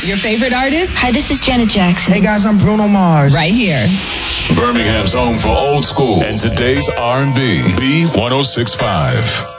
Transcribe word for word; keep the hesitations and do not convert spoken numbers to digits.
Your favorite artist? Hi, this is Janet Jackson. Hey guys, I'm Bruno Mars. Right here. Birmingham's home for old school and today's R and B. B one oh six point five.